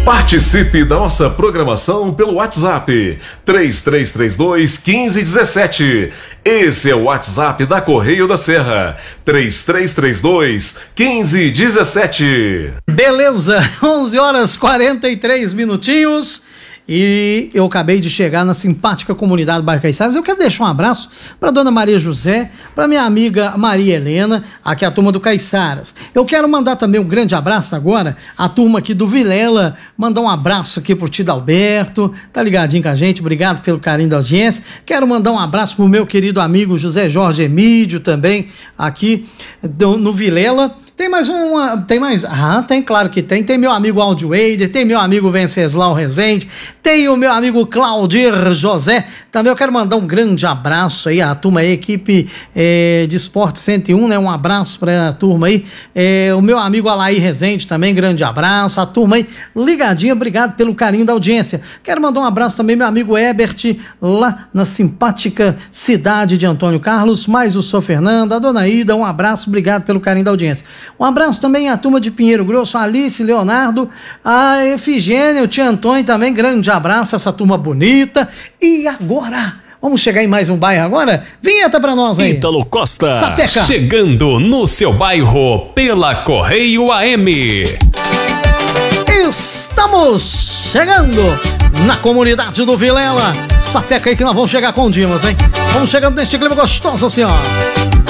Participe da nossa programação pelo WhatsApp 3332-1517. Esse é o WhatsApp da Correio da Serra, 3332-1517. Beleza, 11 horas 43 minutinhos. E eu acabei de chegar na simpática comunidade do bairro Caiçaras. Eu quero deixar um abraço para dona Maria José, para minha amiga Maria Helena, aqui a turma do Caiçaras. Eu quero mandar também um grande abraço agora à turma aqui do Vilela, mandar um abraço aqui pro Tito Alberto, tá ligadinho com a gente, obrigado pelo carinho da audiência. Quero mandar um abraço pro meu querido amigo José Jorge Emídio também, aqui no Vilela. Tem mais uma, tem mais, tem, claro que tem meu amigo Aldio Eider, tem meu amigo Venceslau Rezende, tem o meu amigo Claudir José, também eu quero mandar um grande abraço aí à turma aí, equipe de Esporte 101, né, um abraço pra turma aí, o meu amigo Alair Rezende também, grande abraço, a turma aí ligadinha, obrigado pelo carinho da audiência. Quero mandar um abraço também meu amigo Ebert, lá na simpática cidade de Antônio Carlos, mais o Sr. Fernando, a dona Ida, um abraço, obrigado pelo carinho da audiência. Um abraço também à turma de Pinheiro Grosso, a Alice, Leonardo, a Efigênia, o tio Antônio também, grande abraço, essa turma bonita. E agora, vamos chegar em mais um bairro agora? Vinheta pra nós aí. Ítalo Costa, Sapeca. Chegando no seu bairro pela Correio AM. Estamos chegando na comunidade do Vilela. Sapeca aí que nós vamos chegar com o Dimas, hein? Vamos chegando neste clima gostoso assim, ó.